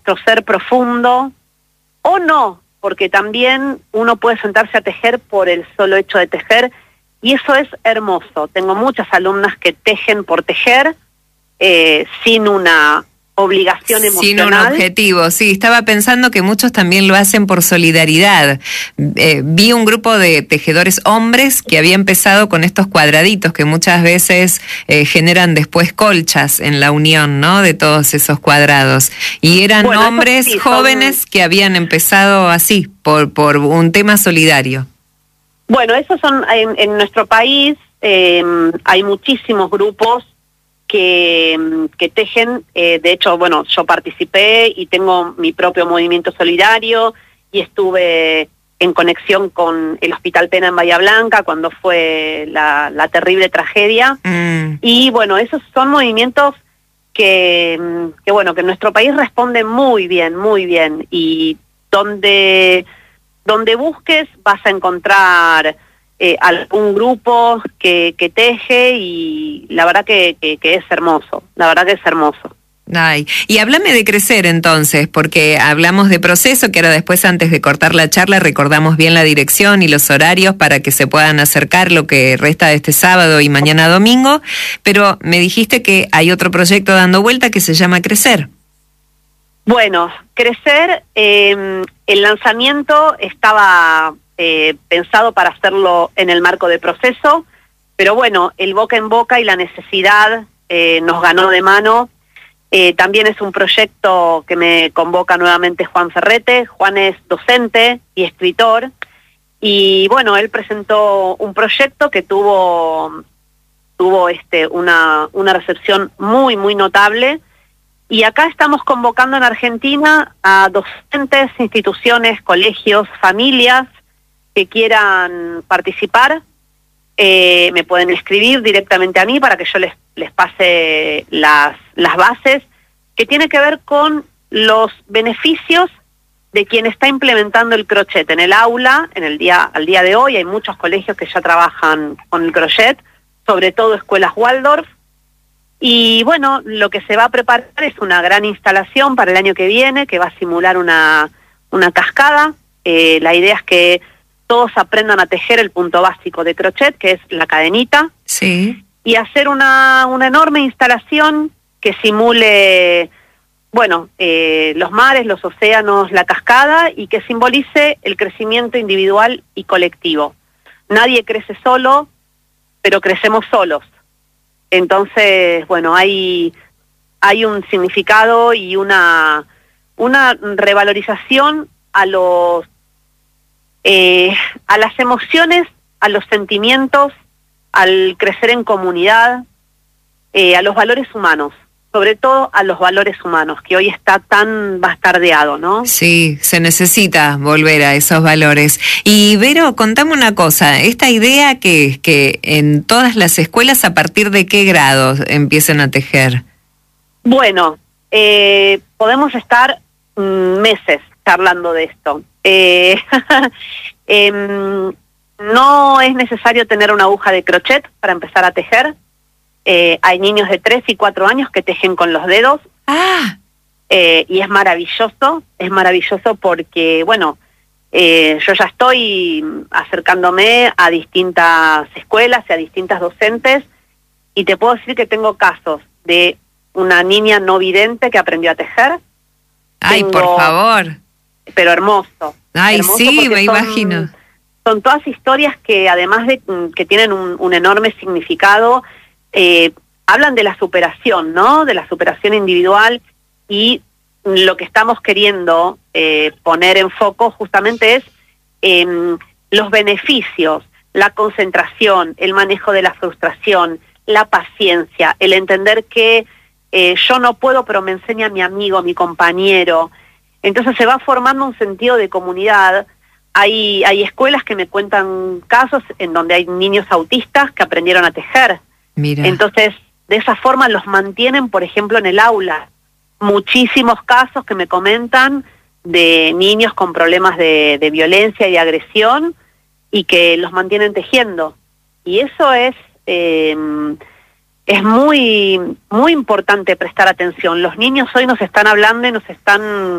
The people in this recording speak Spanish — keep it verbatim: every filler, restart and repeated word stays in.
nuestro ser profundo, o no, porque también uno puede sentarse a tejer por el solo hecho de tejer, y eso es hermoso. Tengo muchas alumnas que tejen por tejer, eh, sin una obligación emocional. Sin un objetivo, sí. Estaba pensando que muchos también lo hacen por solidaridad. Eh, vi un grupo de tejedores hombres que había empezado con estos cuadraditos que muchas veces eh, generan después colchas en la unión, ¿no? De todos esos cuadrados. Y eran bueno, hombres sí, jóvenes son... que habían empezado así, por, por un tema solidario. Bueno, esos son, en, en nuestro país eh, hay muchísimos grupos que, que tejen, eh, de hecho, bueno, yo participé y tengo mi propio movimiento solidario y estuve en conexión con el Hospital Pena en Bahía Blanca cuando fue la, la terrible tragedia. Mm. Y bueno, esos son movimientos que, que, bueno, que en nuestro país responden muy bien, muy bien, y donde, donde busques vas a encontrar Eh, algún grupo que, que teje, y la verdad que, que, que es hermoso, la verdad que es hermoso. Ay, y háblame de Crecer entonces, porque hablamos de proceso, que ahora después, antes de cortar la charla, recordamos bien la dirección y los horarios para que se puedan acercar lo que resta de este sábado y mañana domingo, pero me dijiste que hay otro proyecto dando vuelta que se llama Crecer. Bueno, Crecer, eh, el lanzamiento estaba Eh, pensado para hacerlo en el marco de proceso, pero bueno, el boca en boca y la necesidad eh, nos ganó de mano. Eh, también es un proyecto que me convoca nuevamente Juan Ferrete. Juan es docente y escritor, y bueno, él presentó un proyecto que tuvo, tuvo este, una, una recepción muy, muy notable, y acá estamos convocando en Argentina a docentes, instituciones, colegios, familias, que quieran participar. Eh, me pueden escribir directamente a mí para que yo les, les pase las, las bases, que tiene que ver con los beneficios de quien está implementando el crochet en el aula. En el día, al día de hoy hay muchos colegios que ya trabajan con el crochet, sobre todo escuelas Waldorf, y bueno, lo que se va a preparar es una gran instalación para el año que viene, que va a simular una, una cascada. Eh, la idea es que todos aprendan a tejer el punto básico de crochet, que es la cadenita, sí, y hacer una, una enorme instalación que simule, bueno, eh, los mares, los océanos, la cascada, y que simbolice el crecimiento individual y colectivo. Nadie crece solo, pero crecemos solos. Entonces, bueno, hay, hay un significado y una, una revalorización a los Eh, a las emociones, a los sentimientos, al crecer en comunidad, eh, a los valores humanos, sobre todo a los valores humanos, que hoy está tan bastardeado, ¿no? Sí, se necesita volver a esos valores. Y Vero, contame una cosa, esta idea que, que en todas las escuelas, ¿a partir de qué grado empiecen a tejer? Bueno, eh, podemos estar mm, meses charlando de esto. Eh, eh, no es necesario tener una aguja de crochet para empezar a tejer. Eh, hay niños de tres y cuatro años que tejen con los dedos. Ah. Eh, y es maravilloso, es maravilloso porque, bueno, eh, yo ya estoy acercándome a distintas escuelas y a distintas docentes, y te puedo decir que tengo casos de una niña no vidente que aprendió a tejer. Ay, tengo, por favor. Pero hermoso. Ay, hermoso, sí, me son, imagino. Son todas historias que, además de que tienen un, un enorme significado, eh, hablan de la superación, ¿no? De la superación individual, y lo que estamos queriendo eh, poner en foco justamente es eh, los beneficios, la concentración, el manejo de la frustración, la paciencia, el entender que eh, yo no puedo, pero me enseña mi amigo, mi compañero. Entonces se va formando un sentido de comunidad. Hay, hay escuelas que me cuentan casos en donde hay niños autistas que aprendieron a tejer. Mira. Entonces, de esa forma los mantienen, por ejemplo, en el aula. Muchísimos casos que me comentan de niños con problemas de, de violencia y agresión, y que los mantienen tejiendo. Y eso es, eh, es muy, muy importante prestar atención. Los niños hoy nos están hablando y nos están